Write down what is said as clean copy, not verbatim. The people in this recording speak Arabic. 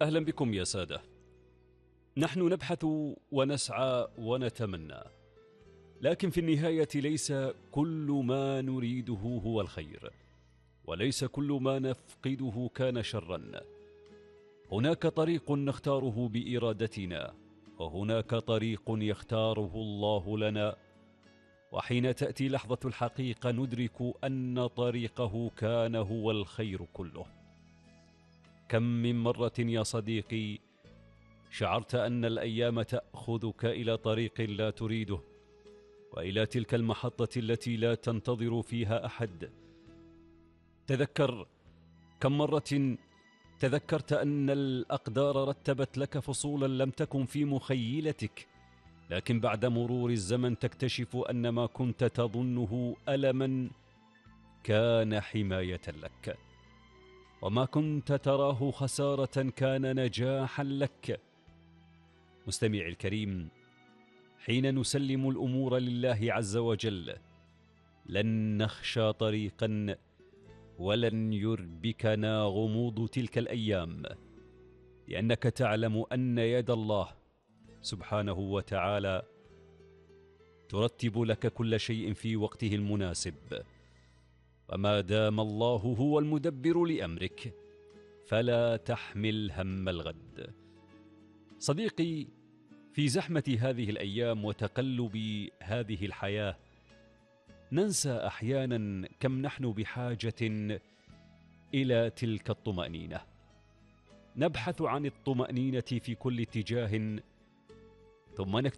أهلا بكم يا سادة. نحن نبحث ونسعى ونتمنى، لكن في النهاية ليس كل ما نريده هو الخير، وليس كل ما نفقده كان شرا. هناك طريق نختاره بإرادتنا، وهناك طريق يختاره الله لنا، وحين تأتي لحظة الحقيقة ندرك أن طريقه كان هو الخير كله. كم من مرة يا صديقي شعرت أن الأيام تأخذك إلى طريق لا تريده، وإلى تلك المحطة التي لا تنتظر فيها أحد. تذكر كم مرة تذكرت أن الأقدار رتبت لك فصولا لم تكن في مخيلتك، لكن بعد مرور الزمن تكتشف أن ما كنت تظنه ألما كان حماية لك، وما كنت تراه خسارة كان نجاحا لك. مستمعي الكريم، حين نسلم الأمور لله عز وجل لن نخشى طريقا، ولن يربكنا غموض تلك الأيام، لأنك تعلم أن يد الله سبحانه وتعالى ترتب لك كل شيء في وقته المناسب. وما دام الله هو المدبر لأمرك فلا تحمل هم الغد. صديقي، في زحمة هذه الأيام وتقلب هذه الحياة ننسى أحيانا كم نحن بحاجة إلى تلك الطمأنينة. نبحث عن الطمأنينة في كل اتجاه، ثم نكتشف